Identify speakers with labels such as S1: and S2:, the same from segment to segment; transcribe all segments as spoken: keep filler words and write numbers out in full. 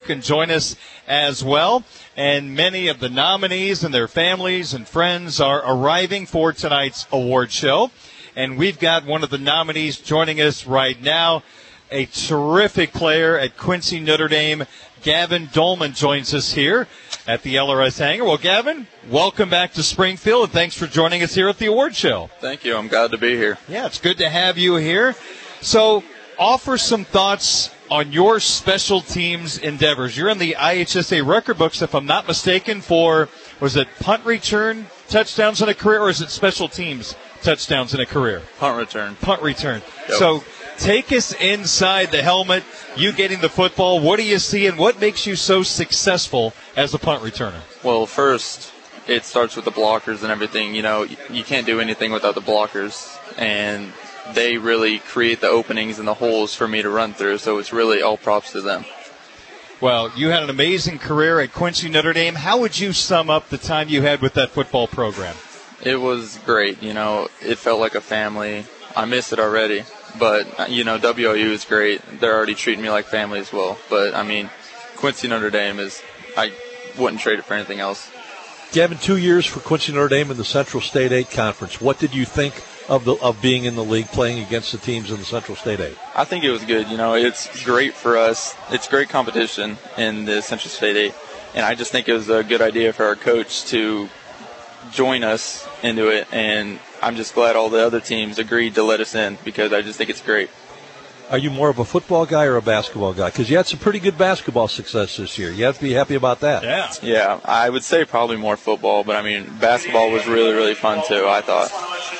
S1: can join us as well. And many of the nominees and their families and friends are arriving for tonight's award show. And we've got one of the nominees joining us right now, a terrific player at Quincy Notre Dame. Gavin Dolman joins us here at the L R S Hangar. Well, Gavin, welcome back to Springfield, and thanks for joining us here at the award show.
S2: Thank you. I'm glad to be here.
S1: Yeah, it's good to have you here. So offer some thoughts on your special teams endeavors. You're in the I H S A record books, if I'm not mistaken, for, was it punt return touchdowns in a career, or is it special teams touchdowns in a career?
S2: Punt return.
S1: Punt return.
S2: Yep.
S1: So take us inside the helmet, you getting the football. What do you see, and what makes you so successful as a punt returner?
S2: Well, first, it starts with the blockers and everything. You know, you can't do anything without the blockers, and they really create the openings and the holes for me to run through, so it's really all props to them.
S1: Well, you had an amazing career at Quincy Notre Dame. How would you sum up the time you had with that football program?
S2: It was great. You know, it felt like a family. I miss it already. But, you know, W I U is great. They're already treating me like family as well. But, I mean, Quincy Notre Dame is, I wouldn't trade it for anything else.
S3: Gavin, two years for Quincy Notre Dame in the Central State eight Conference. What did you think of the of being in the league, playing against the teams in the Central State eight?
S2: I think it was good. You know, it's great for us. It's great competition in the Central State eight. And I just think it was a good idea for our coach to join us into it, and I'm just glad all the other teams agreed to let us in because I just think it's great.
S3: Are you more of a football guy or a basketball guy? Because you had some pretty good basketball success this year. You have to be happy about that.
S1: Yeah.
S2: Yeah, I would say probably more football, but, I mean, basketball was really, really fun, too, I thought.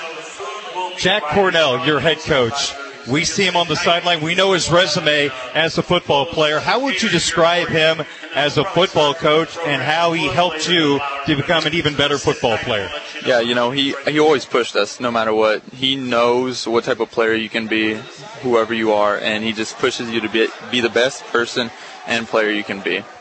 S1: Jack Cornell, your head coach. We see him on the sideline. We know his resume as a football player. How would you describe him as a football coach and how he helped you to become an even better football player?
S2: Yeah, you know, he, he always pushed us no matter what. He knows what type of player you can be, whoever you are, and he just pushes you to be, be the best person and player you can be.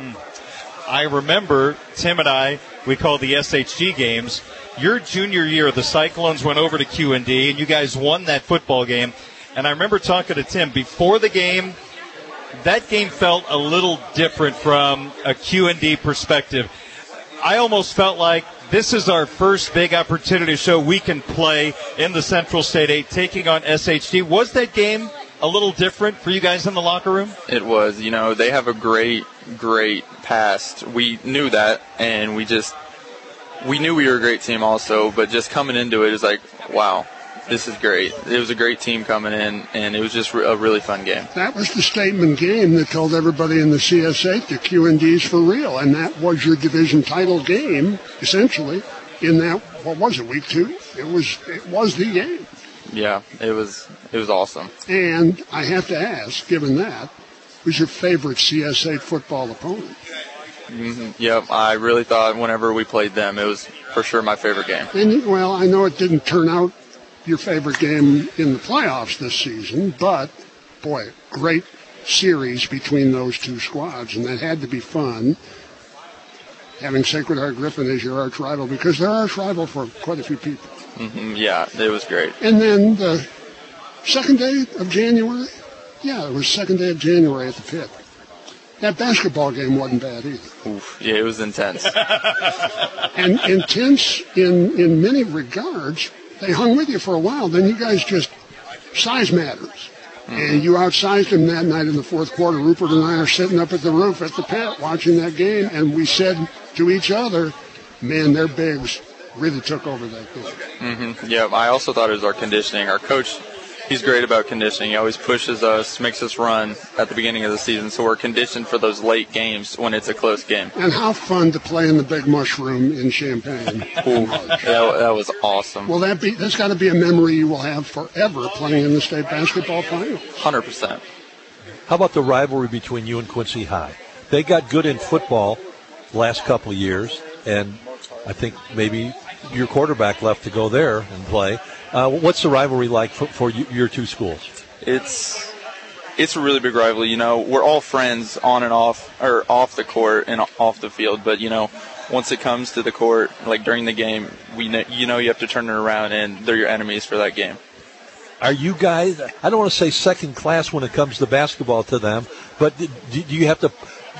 S1: I remember Tim and I, we call the S H G games. Your junior year, the Cyclones went over to Q and D, and you guys won that football game. And I remember talking to Tim before the game. That game felt a little different from a Q and D perspective. I almost felt like this is our first big opportunity to show we can play in the Central State eight, taking on S H G. Was that game a little different for you guys in the locker room?
S2: It was. You know, they have a great, great past. We knew that, and we just we knew we were a great team also, but just coming into it is like, wow. This is great. It was a great team coming in, and it was just a really fun game.
S4: That was the statement game that told everybody in the C S eight that Q and D's for real, and that was your division title game, essentially, in that, what was it, week two? It was it was the game.
S2: Yeah, it was it was awesome.
S4: And I have to ask, given that, who's your favorite C S eight football opponent?
S2: Mm-hmm. Yep, I really thought whenever we played them, it was for sure my favorite game.
S4: And, well, I know it didn't turn out your favorite game in the playoffs this season, but, boy, great series between those two squads, and that had to be fun, having Sacred Heart Griffin as your arch rival, because they're arch rival for quite a few people.
S2: Mm-hmm. Yeah, it was great.
S4: And then the second day of January, yeah, it was second day of January at the pit. That basketball game wasn't bad either.
S2: Oof, yeah, it was intense.
S4: And intense in, in many regards. They hung with you for a while. Then you guys just, size matters. Mm-hmm. And you outsized them that night in the fourth quarter. Rupert and I are sitting up at the roof at the pit watching that game, and we said to each other, man, their bigs really took over that game.
S2: Mm-hmm. Yeah, I also thought it was our conditioning. Our coach, he's great about conditioning. He always pushes us, makes us run at the beginning of the season, so we're conditioned for those late games when it's a close game.
S4: And how fun to play in the Big Mushroom in Champaign.
S2: Ooh, that, that was awesome.
S4: Will that be, that's got to be a memory you will have forever, playing in the state basketball finals.
S2: one hundred percent.
S3: How about the rivalry between you and Quincy High? They got good in football last couple of years, and I think maybe your quarterback left to go there and play. Uh, what's the rivalry like for, for you, your two schools?
S2: It's it's a really big rivalry. You know, we're all friends on and off, or off the court and off the field. But you know, once it comes to the court, like during the game, we know, you know you have to turn it around, and they're your enemies for that game.
S3: Are you guys, I don't want to say second class when it comes to basketball to them, but do you have to